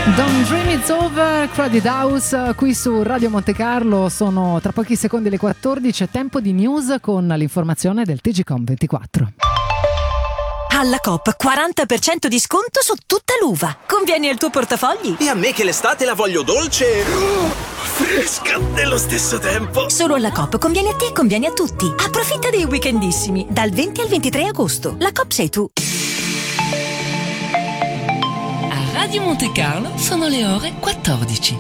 Don't Dream It's Over, Crowded House, qui su Radio Monte Carlo. Sono tra pochi secondi le 14, è tempo di news con l'informazione del TGcom 24. Alla Coop 40% di sconto su tutta l'uva. Convieni al tuo portafogli. E a me che l'estate la voglio dolce, fresca nello stesso tempo. Solo alla Coop conviene a te e conviene a tutti. Approfitta dei weekendissimi dal 20 al 23 agosto. La Coop sei tu. Radio Monte Carlo sono le ore 14.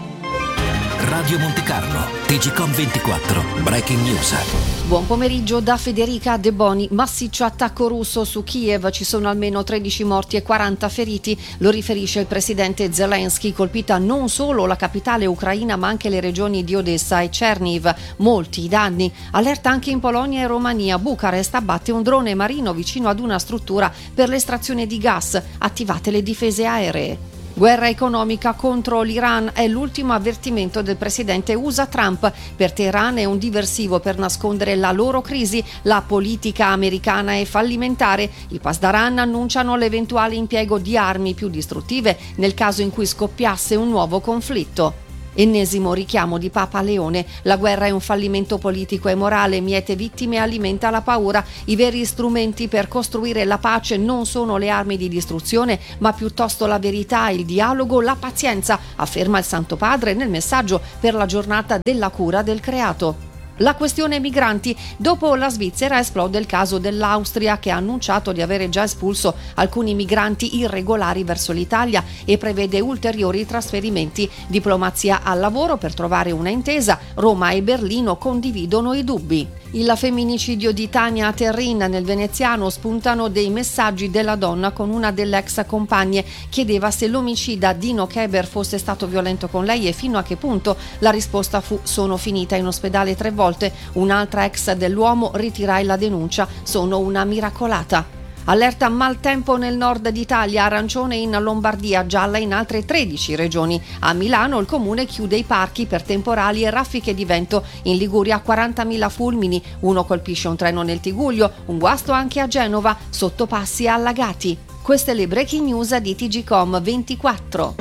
Radio Monte Carlo, TGcom 24, Breaking News. Buon pomeriggio da Federica De Boni. Massiccio attacco russo su Kiev, ci sono almeno 13 morti e 40 feriti, lo riferisce il presidente Zelensky. Colpita non solo la capitale ucraina ma anche le regioni di Odessa e Cherniv, molti i danni. Allerta anche in Polonia e Romania. Bucarest abbatte un drone marino vicino ad una struttura per l'estrazione di gas, attivate le difese aeree. Guerra economica contro l'Iran è l'ultimo avvertimento del presidente USA Trump. Per Teheran è un diversivo per nascondere la loro crisi. La politica americana è fallimentare. I Pasdaran annunciano l'eventuale impiego di armi più distruttive nel caso in cui scoppiasse un nuovo conflitto. Ennesimo richiamo di Papa Leone. La guerra è un fallimento politico e morale, miete vittime e alimenta la paura. I veri strumenti per costruire la pace non sono le armi di distruzione, ma piuttosto la verità, il dialogo, la pazienza, afferma il Santo Padre nel messaggio per la giornata della cura del creato. La questione migranti. Dopo la Svizzera esplode il caso dell'Austria, che ha annunciato di avere già espulso alcuni migranti irregolari verso l'Italia e prevede ulteriori trasferimenti. Diplomazia al lavoro per trovare una intesa. Roma e Berlino condividono i dubbi. Il femminicidio di Tania Terrin nel veneziano. Spuntano dei messaggi della donna con una delle ex compagne. Chiedeva se l'omicida Dino Keber fosse stato violento con lei e fino a che punto. La risposta fu: sono finita in ospedale 3 volte. Un'altra ex dell'uomo: ritirai la denuncia, sono una miracolata. Allerta maltempo nel nord d'Italia, arancione in Lombardia, gialla in altre 13 regioni. A Milano il comune chiude i parchi per temporali e raffiche di vento. In Liguria 40.000 fulmini, uno colpisce un treno nel Tigullio, un guasto anche a Genova, sottopassi allagati. Queste le breaking news di TGcom 24.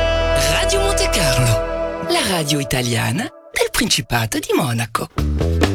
Radio Monte Carlo, la radio italiana del Principato di Monaco.